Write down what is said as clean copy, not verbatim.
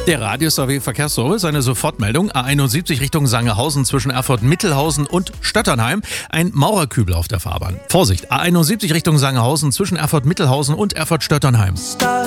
Der Radius AW Verkehrsservice, eine Sofortmeldung. A71 Richtung Sangerhausen zwischen Erfurt-Mittelhausen und Stötternheim. Ein Maurerkübel auf der Fahrbahn. Vorsicht, A71 Richtung Sangerhausen zwischen Erfurt-Mittelhausen und Erfurt-Stötternheim.